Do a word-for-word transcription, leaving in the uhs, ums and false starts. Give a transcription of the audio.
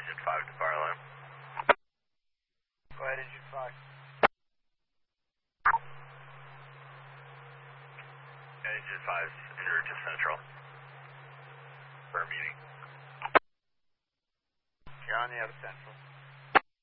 Engine five to fire line. Go ahead, Engine five. Engine five en route to Central for a meeting. You're on the other Central.